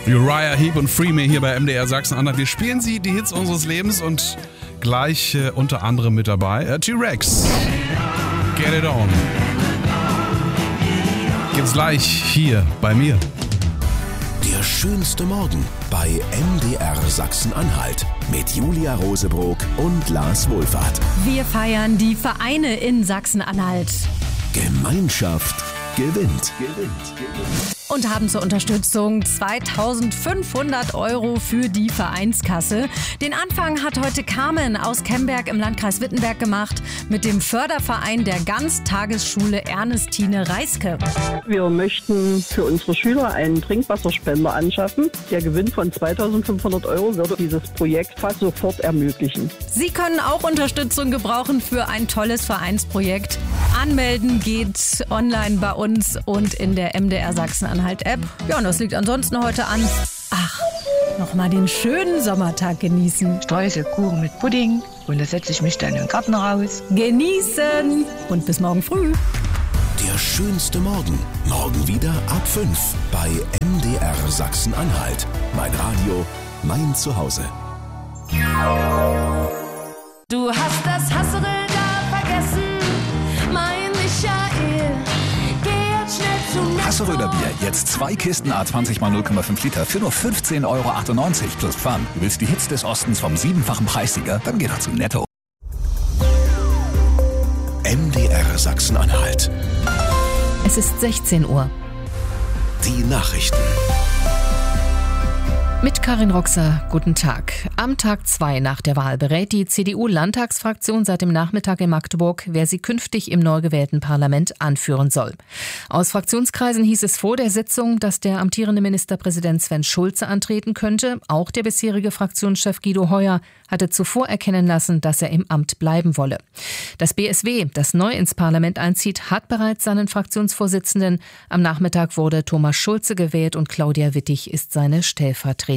Uriah Heep und Free Me hier bei MDR Sachsen-Anhalt. Wir spielen sie, die Hits unseres Lebens, und gleich unter anderem mit dabei T-Rex. Get It On. Gibt's gleich hier bei mir. Der schönste Morgen bei MDR Sachsen-Anhalt mit Julia Rosebrock und Lars Wohlfahrt. Wir feiern die Vereine in Sachsen-Anhalt. Gemeinschaft gewinnt. Und haben zur Unterstützung 2.500 € für die Vereinskasse. Den Anfang hat heute Carmen aus Kemberg im Landkreis Wittenberg gemacht mit dem Förderverein der Ganztagesschule Ernestine Reiske. Wir möchten für unsere Schüler einen Trinkwasserspender anschaffen. Der Gewinn von 2.500 € würde dieses Projekt fast sofort ermöglichen. Sie können auch Unterstützung gebrauchen für ein tolles Vereinsprojekt. Anmelden geht online bei uns und in der MDR Sachsen-Anhalt-App. Ja, und was liegt ansonsten heute an? Ach, nochmal den schönen Sommertag genießen. Streuselkuchen mit Pudding und da setze ich mich dann in den Garten raus. Genießen und bis morgen früh. Der schönste Morgen. Morgen wieder ab 5 bei MDR Sachsen-Anhalt. Mein Radio, mein Zuhause. Du hast das Hasserl da vergessen, mein Michael. Geh jetzt schnell zu Netto. Hasseröder Bier, jetzt 2 Kisten A20 x 0,5 Liter für nur 15,98 € plus Pfand. Du willst die Hits des Ostens vom 7-fachen Preissieger? Dann geh doch zu Netto. MDR Sachsen-Anhalt. Es ist 16 Uhr. Die Nachrichten. Mit Karin Roxer, guten Tag. Am Tag 2 nach der Wahl berät die CDU-Landtagsfraktion seit dem Nachmittag in Magdeburg, wer sie künftig im neu gewählten Parlament anführen soll. Aus Fraktionskreisen hieß es vor der Sitzung, dass der amtierende Ministerpräsident Sven Schulze antreten könnte. Auch der bisherige Fraktionschef Guido Heuer hatte zuvor erkennen lassen, dass er im Amt bleiben wolle. Das BSW, das neu ins Parlament einzieht, hat bereits seinen Fraktionsvorsitzenden. Am Nachmittag wurde Thomas Schulze gewählt und Claudia Wittig ist seine Stellvertreterin.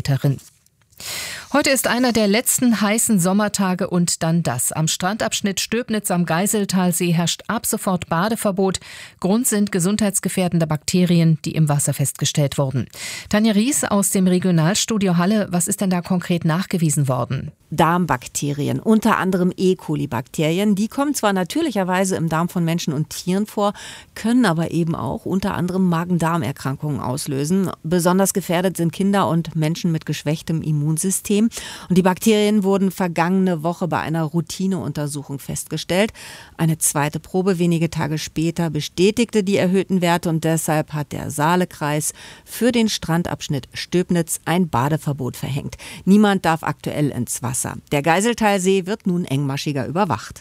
Heute ist einer der letzten heißen Sommertage und dann das. Am Strandabschnitt Stöbnitz am Geiseltalsee herrscht ab sofort Badeverbot. Grund sind gesundheitsgefährdende Bakterien, die im Wasser festgestellt wurden. Tanja Ries aus dem Regionalstudio Halle, was ist denn da konkret nachgewiesen worden? Darmbakterien, unter anderem E. coli-Bakterien. Die kommen zwar natürlicherweise im Darm von Menschen und Tieren vor, können aber eben auch unter anderem Magen-Darm-Erkrankungen auslösen. Besonders gefährdet sind Kinder und Menschen mit geschwächtem Immunsystem. Und die Bakterien wurden vergangene Woche bei einer Routineuntersuchung festgestellt. Eine zweite Probe wenige Tage später bestätigte die erhöhten Werte und deshalb hat der Saalekreis für den Strandabschnitt Stöbnitz ein Badeverbot verhängt. Niemand darf aktuell ins Wasser. Der Geiseltalsee wird nun engmaschiger überwacht.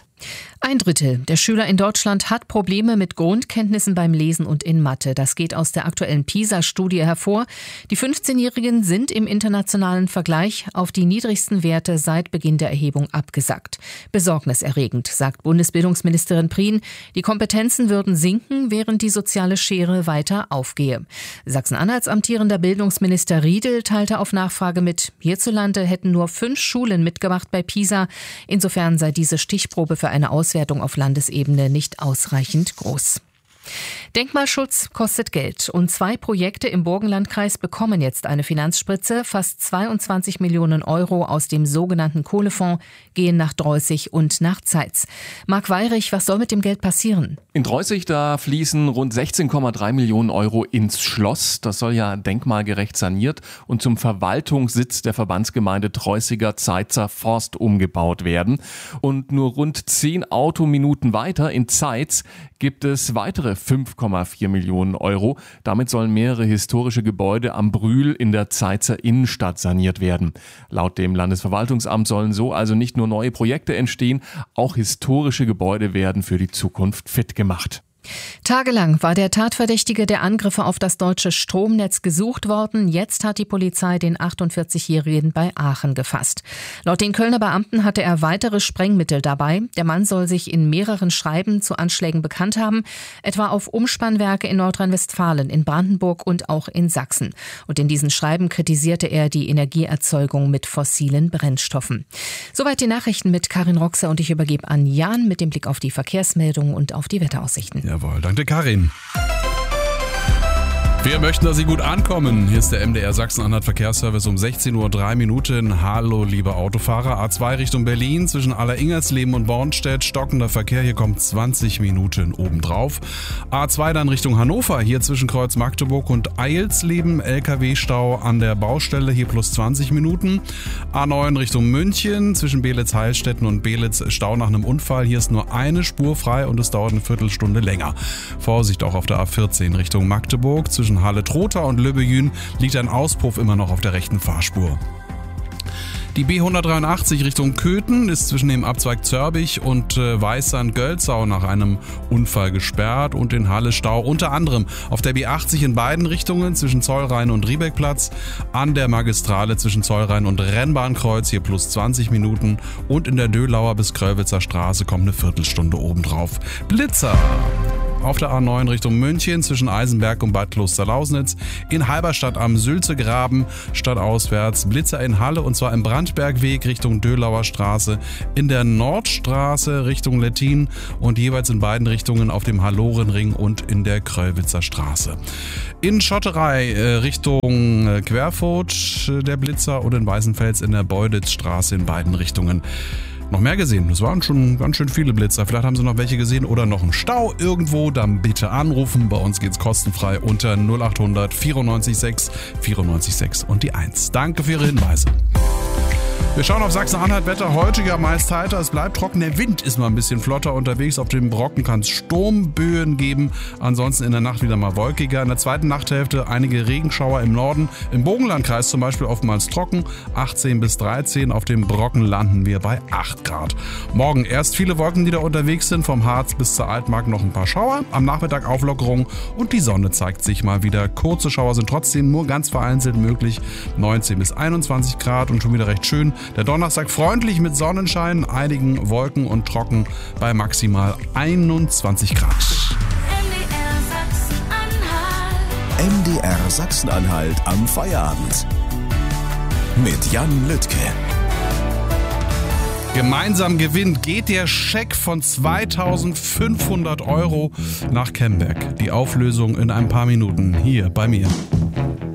1/3 der Schüler in Deutschland hat Probleme mit Grundkenntnissen beim Lesen und in Mathe. Das geht aus der aktuellen PISA-Studie hervor. Die 15-Jährigen sind im internationalen Vergleich auf die niedrigsten Werte seit Beginn der Erhebung abgesackt. Besorgniserregend, sagt Bundesbildungsministerin Prien. Die Kompetenzen würden sinken, während die soziale Schere weiter aufgehe. Sachsen-Anhalts amtierender Bildungsminister Riedel teilte auf Nachfrage mit, hierzulande hätten nur 5 Schulen mitgemacht bei PISA. Insofern sei diese Stichprobe für eine Auswertung auf Landesebene nicht ausreichend groß. Denkmalschutz kostet Geld und 2 Projekte im Burgenlandkreis bekommen jetzt eine Finanzspritze. Fast 22 Millionen € aus dem sogenannten Kohlefonds gehen nach Dreußig und nach Zeitz. Marc Weyrich, was soll mit dem Geld passieren? In Dreußig, da fließen rund 16,3 Millionen € ins Schloss. Das soll ja denkmalgerecht saniert und zum Verwaltungssitz der Verbandsgemeinde Dreußiger Zeitzer Forst umgebaut werden. Und nur rund 10 Autominuten weiter in Zeitz gibt es weitere 5,4 Millionen €. Damit sollen mehrere historische Gebäude am Brühl in der Zeitzer Innenstadt saniert werden. Laut dem Landesverwaltungsamt sollen so also nicht nur neue Projekte entstehen, auch historische Gebäude werden für die Zukunft fit gemacht. Tagelang war der Tatverdächtige der Angriffe auf das deutsche Stromnetz gesucht worden. Jetzt hat die Polizei den 48-Jährigen bei Aachen gefasst. Laut den Kölner Beamten hatte er weitere Sprengmittel dabei. Der Mann soll sich in mehreren Schreiben zu Anschlägen bekannt haben, etwa auf Umspannwerke in Nordrhein-Westfalen, in Brandenburg und auch in Sachsen. Und in diesen Schreiben kritisierte er die Energieerzeugung mit fossilen Brennstoffen. Soweit die Nachrichten mit Karin Roxer und ich übergebe an Jan mit dem Blick auf die Verkehrsmeldungen und auf die Wetteraussichten. Jawohl, danke Karin. Wir möchten, dass Sie gut ankommen. Hier ist der MDR Sachsen-Anhalt Verkehrsservice um 16:03 Uhr. Hallo, liebe Autofahrer. A2 Richtung Berlin zwischen Aller-Ingersleben und Bornstedt. Stockender Verkehr, hier kommt 20 Minuten obendrauf. A2 dann Richtung Hannover, hier zwischen Kreuz Magdeburg und Eilsleben. LKW-Stau an der Baustelle, hier plus 20 Minuten. A9 Richtung München zwischen Beelitz-Heilstätten und Beelitz. Stau nach einem Unfall. Hier ist nur eine Spur frei und es dauert eine Viertelstunde länger. Vorsicht auch auf der A14 Richtung Magdeburg. Zwischen Halle-Trotha und Löbejün liegt ein Auspuff immer noch auf der rechten Fahrspur. Die B183 Richtung Köthen ist zwischen dem Abzweig Zörbich und Weißsand-Gölzau nach einem Unfall gesperrt und in Halle Stau unter anderem auf der B80 in beiden Richtungen zwischen Zollrhein und Riebeckplatz, an der Magistrale zwischen Zollrhein und Rennbahnkreuz hier plus 20 Minuten und in der Dölauer bis Kröllwitzer Straße kommt eine Viertelstunde obendrauf. Blitzer! Auf der A9 Richtung München zwischen Eisenberg und Bad Klosterlausnitz, in Halberstadt am Sülzegraben stadtauswärts, Blitzer in Halle und zwar im Brandbergweg Richtung Dölauer Straße, in der Nordstraße Richtung Lettin und jeweils in beiden Richtungen auf dem Hallorenring und in der Kröllwitzer Straße. In Schotterei Richtung Querfurt der Blitzer und in Weißenfels in der Beuditzstraße in beiden Richtungen. Noch mehr gesehen? Das waren schon ganz schön viele Blitzer. Vielleicht haben Sie noch welche gesehen oder noch einen Stau irgendwo. Dann bitte anrufen. Bei uns geht's kostenfrei unter 0800 94 6 94 6 und die 1. Danke für Ihre Hinweise. Wir schauen auf Sachsen-Anhalt. Wetter heute ja meist heiter. Es bleibt trocken. Der Wind ist mal ein bisschen flotter unterwegs. Auf dem Brocken kann es Sturmböen geben. Ansonsten in der Nacht wieder mal wolkiger. In der zweiten Nachthälfte einige Regenschauer im Norden. Im Bogenlandkreis zum Beispiel oftmals trocken. 18 bis 13. Auf dem Brocken landen wir bei 8 Grad. Morgen erst viele Wolken, die da unterwegs sind. Vom Harz bis zur Altmark noch ein paar Schauer. Am Nachmittag Auflockerung und die Sonne zeigt sich mal wieder. Kurze Schauer sind trotzdem nur ganz vereinzelt möglich. 19 bis 21 Grad und schon wieder recht schön. Der Donnerstag freundlich mit Sonnenschein, einigen Wolken und trocken bei maximal 21 Grad. MDR Sachsen-Anhalt am Feierabend. Mit Jan Lüttke. Gemeinsam gewinnt geht der Scheck von 2.500 € nach Kemberg. Die Auflösung in ein paar Minuten hier bei mir.